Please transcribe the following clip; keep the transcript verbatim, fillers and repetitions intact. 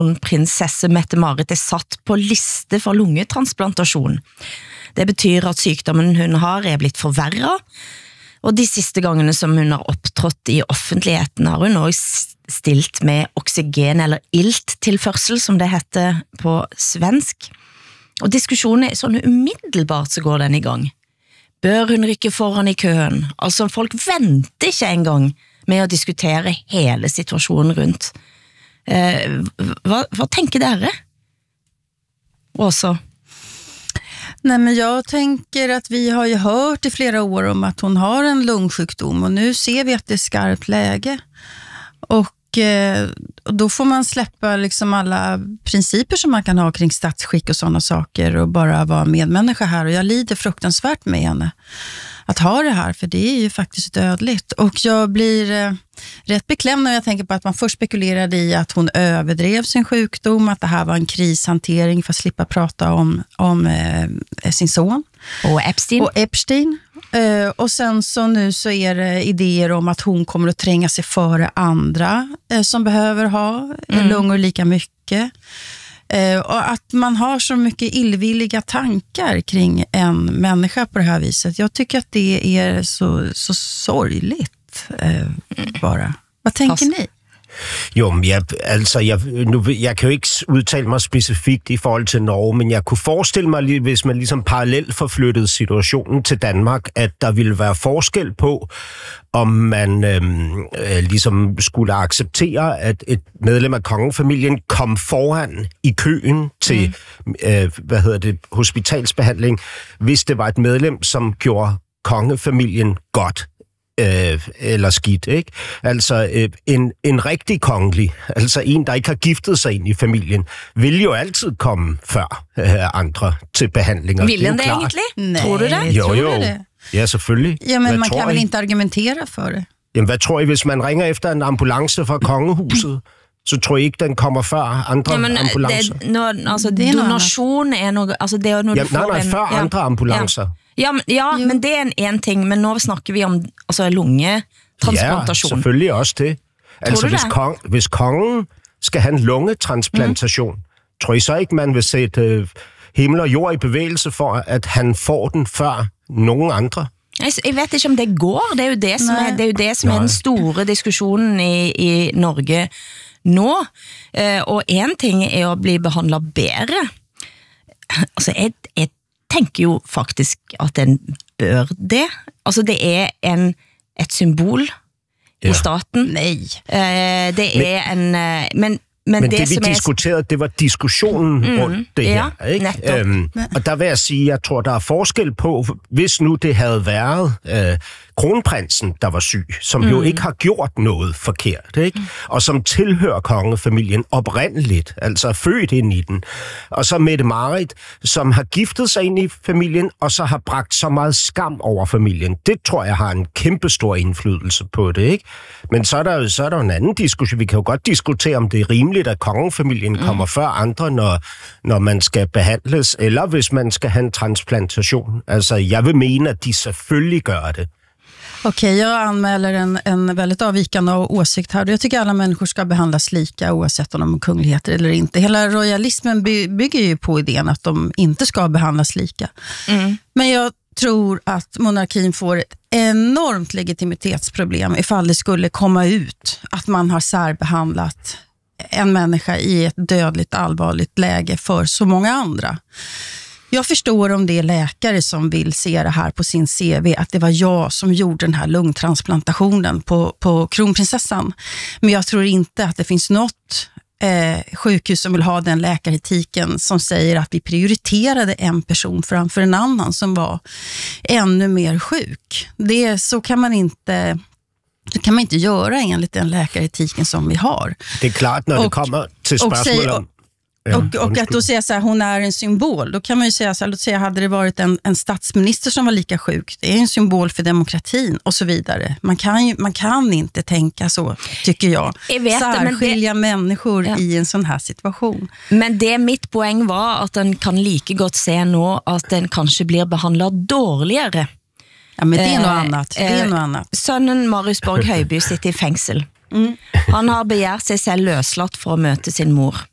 kronprinsesse Mette-Marit är satt på liste för lungetransplantation. Det betyder att sykdommen hun har är blivit förvärrad, och de sista gångerna som hun har upptrått i offentligheten har hun også stilt med oxygen eller ilttillförsel som det heter på svensk. Och diskussionen är sån umiddelbart så går den igång. Bör hun rycka foran i kön? Alltså folk väntar inte en gång med att diskutera hela situationen runt. Eh, vad, vad tänker dere? Åsa? Nej, men jag tänker att vi har ju hört i flera år om att hon har en lungsjukdom, och nu ser vi att det är skarpt läge. Och, eh, och då får man släppa liksom alla principer som man kan ha kring statsskick och sådana saker och bara vara medmänniska här. Och jag lider fruktansvärt med henne att ha det här, för det är ju faktiskt dödligt. Och jag blir eh, rätt beklämd när jag tänker på att man först spekulerade i att hon överdrev sin sjukdom, att det här var en krishantering för att slippa prata om, om eh, sin son. Och Epstein. Och Epstein. Uh, och sen så nu så är det idéer om att hon kommer att tränga sig före andra uh, som behöver ha mm. lungor lika mycket. Uh, och att man har så mycket illvilliga tankar kring en människa på det här viset. Jag tycker att det är så, så sorgligt uh, bara. Vad tänker Fast. ni? Jo, men jeg, altså, jeg, nu, jeg kan jo ikke udtale mig specifikt i forhold til Norge, men jeg kunne forestille mig, hvis man ligesom parallelt forflyttede situationen til Danmark, at der ville være forskel på, om man øhm, øh, ligesom skulle acceptere, at et medlem af kongefamilien kom foran i køen til mm. øh, hvad hedder det, hospitalsbehandling, hvis det var et medlem, som gjorde kongefamilien godt. Øh, eller skidt, ikke? Altså, øh, en, en rigtig kongelig, altså en, der ikke har giftet sig ind i familien, vil jo altid komme før øh, andre til behandlinger. Vil den det egentlig? Nej, tror du det? Jo, tror jo. du det? Ja, selvfølgelig. Ja, men hvad man kan vel I? inte argumentera för det? Jamen, hvad tror I, hvis man ringer efter en ambulance fra kongehuset? Så tror jeg ikke, den kommer før andre ja, men ambulancer. Det, no, altså, det er donation er noe... Altså, det er når ja, du får nej, nej, en, før ja, andre ambulancer. Ja, ja, men, ja men det er en, en ting, men nu snakker vi om altså, lungetransplantation. Ja, selvfølgelig også det. Altså, hvis, kong, hvis kongen skal have en lungetransplantation, mm. tror I så ikke, man vil sætte øh, himmel og jord i bevægelse for, at han får den før nogen andre? Jeg vet ikke om det går. Det er jo det som, er, det er, jo det som er den store diskussionen i, i Norge nå. Uh, og en ting er å bli behandlet bedre. Altså, jeg, jeg tänker ju faktiskt att den bör det. Alltså det är en ett symbol ja. i staten. Nej. Eh, det är men, en men men, men det, det vi som diskuterede, er... det var diskussionen mm, rundt det ja, her. Ikke? Øhm, og der vil jeg sige, jeg tror, der er forskel på, hvis nu det havde været øh, kronprinsen, der var syg, som mm. jo ikke har gjort noget forkert, ikke? Mm. og som tilhører kongefamilien oprindeligt, altså er født ind i den. Og så Mette-Marit, som har giftet sig ind i familien, og så har bragt så meget skam over familien. Det tror jeg har en kæmpe stor indflydelse på det. Ikke? Men så er, der, så er der en anden diskussion. Vi kan jo godt diskutere, om det er rimeligt, at kongefamilien mm. kommer før andre, når, når man skal behandles, eller hvis man skal have en transplantation. Altså, jeg vil mene, at de selvfølgelig gør det. Okej, jag anmäler en, en väldigt avvikande åsikt här. Jag tycker alla människor ska behandlas lika oavsett om de är kungligheter eller inte. Hela royalismen by, bygger ju på idén att de inte ska behandlas lika. Mm. Men jag tror att monarkin får ett enormt legitimitetsproblem ifall det skulle komma ut att man har särbehandlat en människa i ett dödligt allvarligt läge för så många andra. Jag förstår om det är läkare som vill se det här på sin C V, att det var jag som gjorde den här lungtransplantationen på, på kronprinsessan. Men jag tror inte att det finns något eh, sjukhus som vill ha den läkaretiken som säger att vi prioriterade en person framför en annan som var ännu mer sjuk. Det, så kan man inte... Det kan man inte göra enligt den läkaretiken som vi har. Det är klart när det och, kommer till spörsmål om... Ja, och, och att då säga så här, hon är en symbol. Då kan man ju säga så här, låt säga hade det varit en, en statsminister som var lika sjuk. Det är en symbol för demokratin och så vidare. Man kan, ju, man kan inte tänka så, tycker jag. jag vet Särskilja det, människor ja. i en sån här situation. Men det mitt poäng var att den kan lika gott se nu att den kanske blir behandlad dåligare. Ja, men det är eh, något annat. Det är eh, något annat. Sønnen Marius Borg Høiby sitter i fängsel. Mm. Han har begärt sig selv løslatt for å møte sin mor.